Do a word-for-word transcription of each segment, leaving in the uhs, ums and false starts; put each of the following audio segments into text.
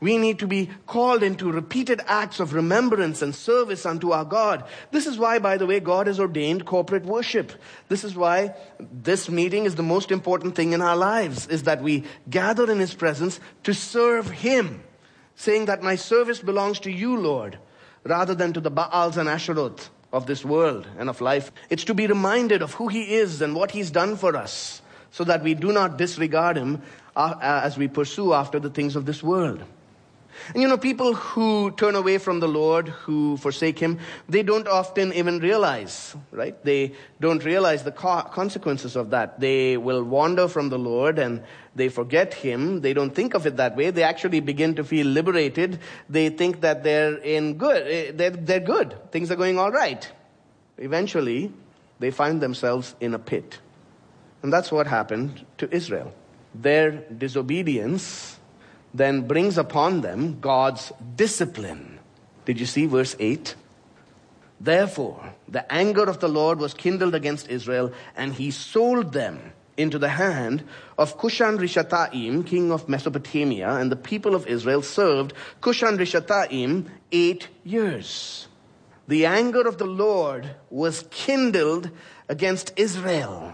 We need to be called into repeated acts of remembrance and service unto our God. This is why, by the way, God has ordained corporate worship. This is why this meeting is the most important thing in our lives, is that we gather in His presence to serve Him, saying that my service belongs to you, Lord, rather than to the Baals and Asheroth of this world and of life. It's to be reminded of who He is and what He's done for us, so that we do not disregard Him uh, as we pursue after the things of this world. And you know, people who turn away from the Lord, who forsake Him, they don't often even realize, right? They don't realize the co- consequences of that. They will wander from the Lord and they forget Him. They don't think of it that way. They actually begin to feel liberated. They think that they're in good. They're, they're good. Things are going all right. Eventually, they find themselves in a pit. And that's what happened to Israel. Their disobedience then brings upon them God's discipline. Did you see verse eight? Therefore, the anger of the Lord was kindled against Israel, and He sold them into the hand of Cushan-Rishathaim, king of Mesopotamia, and the people of Israel served Cushan-Rishathaim eight years. The anger of the Lord was kindled against Israel.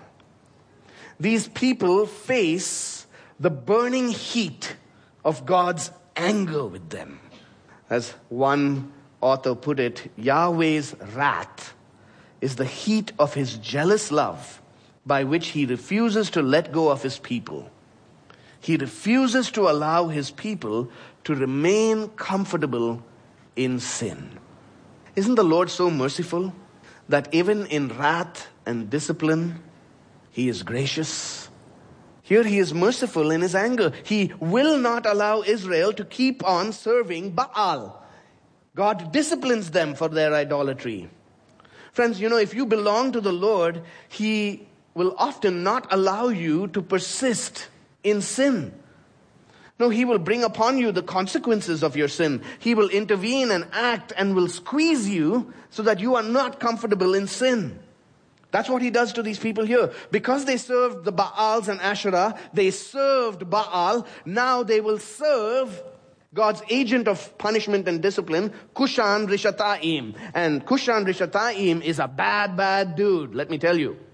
These people face the burning heat of God's anger with them. As one author put it, Yahweh's wrath is the heat of His jealous love by which He refuses to let go of His people. He refuses to allow His people to remain comfortable in sin. Isn't the Lord so merciful that even in wrath and discipline, He is gracious? Here He is merciful in His anger. He will not allow Israel to keep on serving Baal. God disciplines them for their idolatry. Friends, you know, if you belong to the Lord, He will often not allow you to persist in sin. No, He will bring upon you the consequences of your sin. He will intervene and act and will squeeze you so that you are not comfortable in sin. That's what He does to these people here. Because they served the Baals and Asherah, they served Baal. Now they will serve God's agent of punishment and discipline, Cushan-Rishathaim. And Cushan-Rishathaim is a bad, bad dude, let me tell you.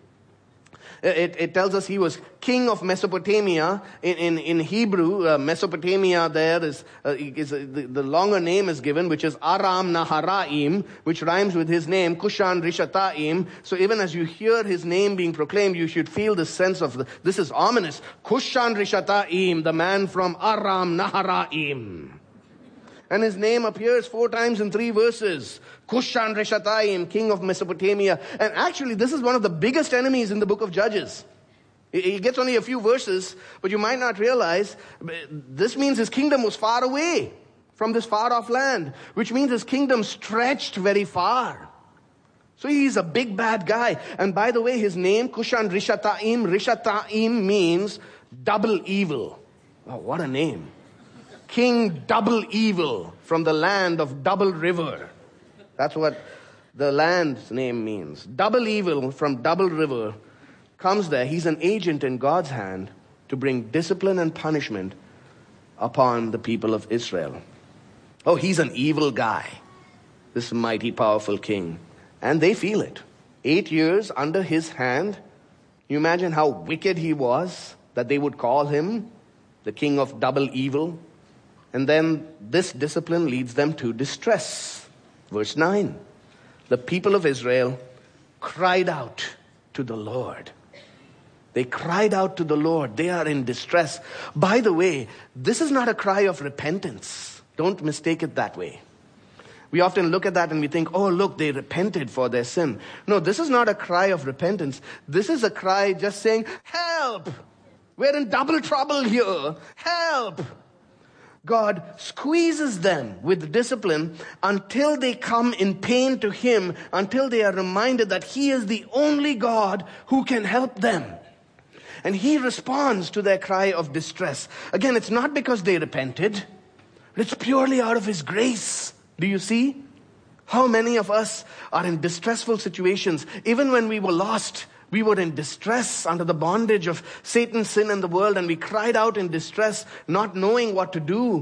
It, it tells us he was king of Mesopotamia. In, in, in Hebrew, uh, Mesopotamia there is, uh, is uh, the, the longer name is given, which is Aram Naharaim, which rhymes with his name, Cushan-Rishathaim. So even as you hear his name being proclaimed, you should feel the sense of, the, this is ominous. Cushan-Rishathaim, the man from Aram Naharaim. And his name appears four times in three verses. Cushan-Rishathaim, king of Mesopotamia. And actually, this is one of the biggest enemies in the book of Judges. He gets only a few verses, but you might not realize this means his kingdom was far away from this far-off land, which means his kingdom stretched very far. So he's a big bad guy. And by the way, his name, Cushan-Rishathaim, Rishathaim means double evil. Oh, what a name. King Double Evil from the land of Double River. That's what the land's name means. Double Evil from Double River comes there. He's an agent in God's hand to bring discipline and punishment upon the people of Israel. Oh, he's an evil guy, this mighty, powerful king. And they feel it. Eight years under his hand. You imagine how wicked he was, that they would call him the king of double evil. And then this discipline leads them to distress. Verse nine. The people of Israel cried out to the Lord. They cried out to the Lord. They are in distress. By the way, this is not a cry of repentance. Don't mistake it that way. We often look at that and we think, oh, look, they repented for their sin. No, this is not a cry of repentance. This is a cry just saying, help! We're in double trouble here. Help! God squeezes them with discipline until they come in pain to Him, until they are reminded that He is the only God who can help them. And He responds to their cry of distress. Again, it's not because they repented. It's purely out of His grace. Do you see? How many of us are in distressful situations? Even when we were lost, we were in distress under the bondage of Satan's sin in the world, and we cried out in distress, not knowing what to do.